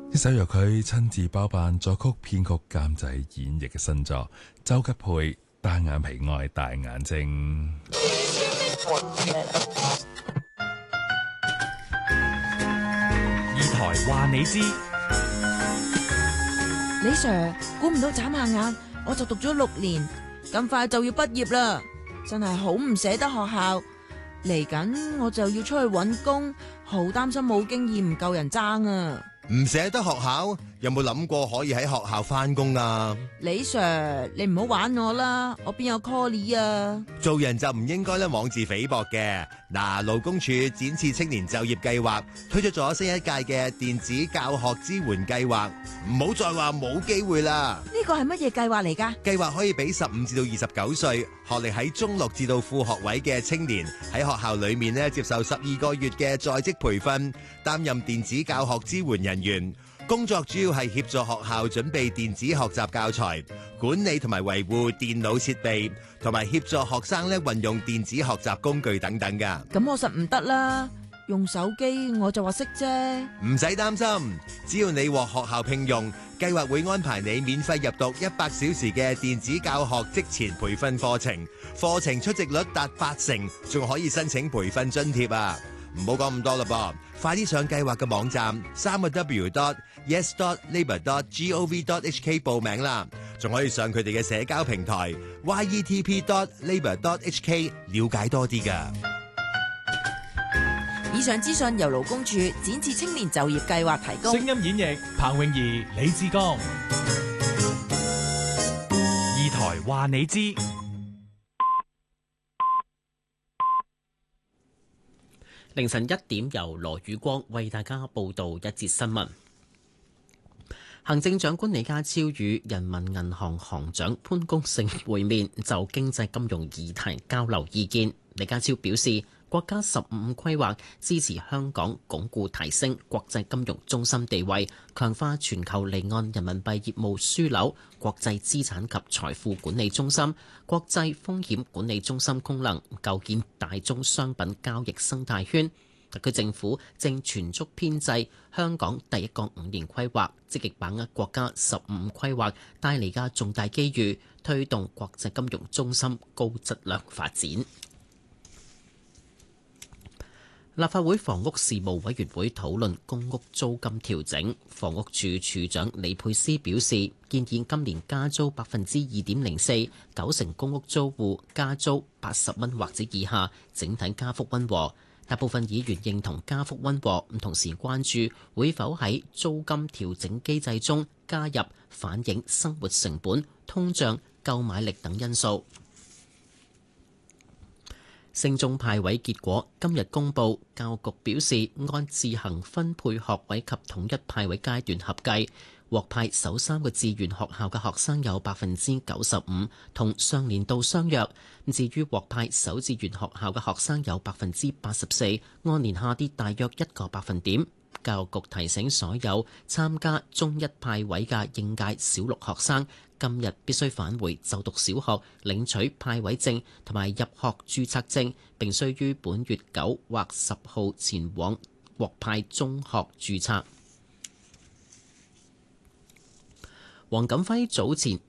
呢首由佢親自包辦作曲、編曲、監製、演繹嘅新作，周吉佩單眼皮愛大眼睛。 二台話你知， 李 Sir 估唔到眨下眼我就讀咗6年，咁快就要畢業啦，真係好唔捨得學校。嚟緊我就要出去揾工，好擔心冇經驗唔夠人爭啊！ 唔捨得學校，有冇諗過可以喺學校返工啊？ 李 Sir， 你唔好玩我啦，我邊有 call 你啊？ 做人就唔應該咧妄自菲薄嘅。嗱，勞工處展翅青年就業計劃推出咗新一屆嘅電子教學支援計劃，唔好再話冇機會啦。 呢個係乜嘢計劃嚟㗎？ 計劃可以俾15至到29歲，學歷喺中6至到副學位嘅青年喺學校裏面咧接受12個月嘅在職培訓，擔任電子教學支援人員。工作主要係協助學校準備電子學習教材、管理同埋維護電腦設備，同埋協助學生咧運用電子學習工具等等㗎。 咁我實唔得啦，用手機我就話識啫。 唔使擔心，只要你獲學校聘用，計劃會安排你免費入讀100小時嘅電子教學職前培訓課程，課程出席率達80%，仲可以申請培訓津貼啊！唔好講咁多啦噃，快啲上計劃嘅網站3w.yes.labour.gov.hk 報名啦，仲可以上佢哋嘅社交平台 yetp.labour.hk 了解多啲㗎。 以上資訊由勞工處展翅青年就業計劃提供。 聲音演繹彭詠儀、李志剛。二台話你知。 凌晨1點，由羅宇光為大家報道一節新聞。行政長官李家超與人民銀行行長潘功勝會面，就經濟金融議題交流意見。李家超表示，國家15規劃支持香港鞏固提升國際金融中心地位，強化全球離岸人民幣業務樞紐、國際資產及財富管理中心、國際風險管理中心功能，構建大宗商品交易生態圈。特區政府正全速編製香港第一個5年規劃，積極把握國家15規劃帶嚟嘅重大機遇，推動國際金融中心高質量發展。立法會房屋事務委員會討論公屋租金調整，房屋署署長李佩斯表示，建議今年加租2.04%， 90%公屋租戶加租80蚊或者以下，整體加幅溫和。大部分議員認同加幅溫和，同時關注會否喺租金調整機制中加入反映生活成本、通脹、購買力等因素。升中派位結果今日公佈，教育局表示按自行分配學位及統一派位階段合計，獲派首3個志願學校嘅學生有95%，同上年度相若。至於獲派首志願學校嘅學生有84%，按年下跌大約1個百分點。教育局提醒所有參加中一派位嘅應屆小6學生，今日必須返回就讀小學領取派位證同埋入學註冊證，並須於本月9或10號前往獲派中學註冊。黃錦輝早前